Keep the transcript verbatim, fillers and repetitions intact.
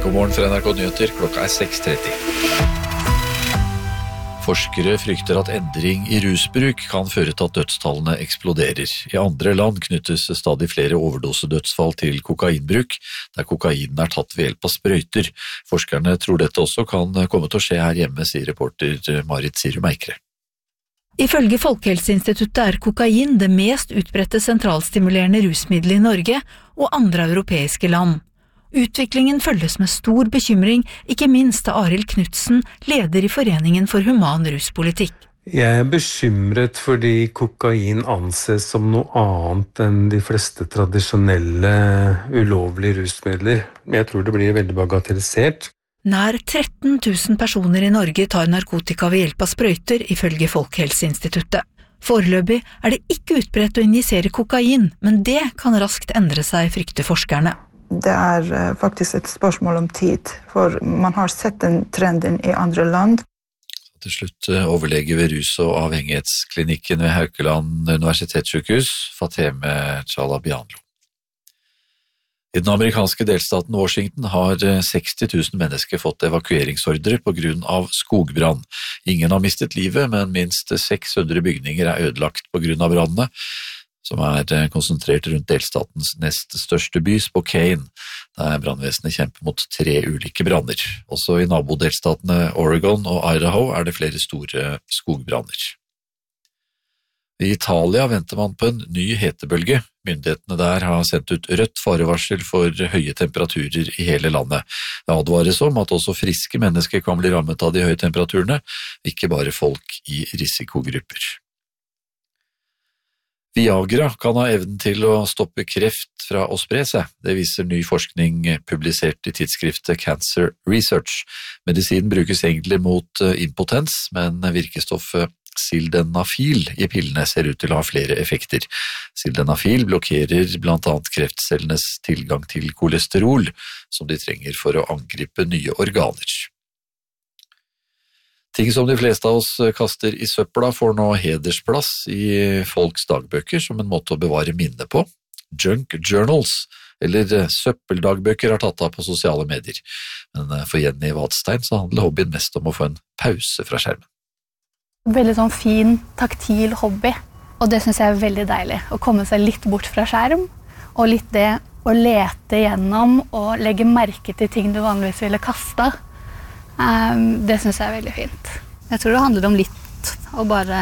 God morgen fra N R K Nyheter, klokka er seks tretti. Forskere frykter at endring i rusbruk kan føre til at dødstallene eksploderer. I andre land knyttes stadig flere overdosedødsfall til kokainbruk, der kokainen er tatt ved hjelp av sprøyter. Forskerne tror dette også kan komme til å skje her hjemme, sier reporter Marit Sirum Eikre. Ifølge Folkehelseinstituttet er kokain det mest utbredte sentralstimulerende rusmiddelet i Norge og andre europeiske land. Utviklingen følges med stor bekymring, ikke minst av Arild Knudsen, leder i Foreningen for human ruspolitikk. Jeg er bekymret fordi kokain anses som noe annet enn de fleste tradisjonelle ulovlige rusmidler. Jeg tror det blir veldig bagatellisert. Nær tretten tusen personer i Norge tar narkotika ved hjelp av sprøyter, ifølge Folkehelseinstituttet. Foreløpig er det ikke utbredt å injisere kokain, men det kan raskt endre seg, frykter forskerne. Det er faktisk et spørsmål om tid, for man har sett den trenden i andre land. Til slutt overlege ved rus- og avhengighetsklinikken ved Haukeland universitetssykehus, Fateme Chalabianlo. I den amerikanske delstaten Washington har seksti tusen mennesker fått evakueringsordre på grunn av skogbrann. Ingen har mistet livet, men minst seks hundre bygninger er ødelagt på grunn av brannene, som er konsentrert rundt delstatens nest største by, Spokane, der brannvesenet kjemper mot tre ulike branner. Også i nabodelstatene Oregon og Idaho er det flere store skogbranner. I Italia venter man på en ny hetebølge. Myndighetene der har sendt ut rødt farevarsel for høye temperaturer i hele landet. Det advares om at også friske mennesker kan bli rammet av de høye temperaturene, ikke bare folk i risikogrupper. Viagra kan ha evnen til å stoppe kreft fra å spre seg. Det viser ny forskning publisert i tidsskriftet Cancer Research. Medisinen brukes egentlig mot impotens, men virkestoffet sildenafil i pillene ser ut til å ha flere effekter. Sildenafil blokkerer blant annet kreftcellenes tilgang til kolesterol, som de trenger for å angripe nye organer. Ting som de fleste av oss kaster i søpla får nå hedersplass i folks dagbøker som en måte å bevare minne på. Junk journals, eller søppeldagbøker, har tatt av på sosiale medier. Men for Jenny Vadstein så handler hobbyen mest om å få en pause fra skjermen. Veldig sånn fin, taktil hobby, og det synes jeg er veldig deilig. Å komme seg litt bort fra skjerm, og litt det å lete gjennom og legge merke til ting du vanligvis ville kastet. Um, det synes jeg er veldig fint. Jeg tror det handler om litt å bare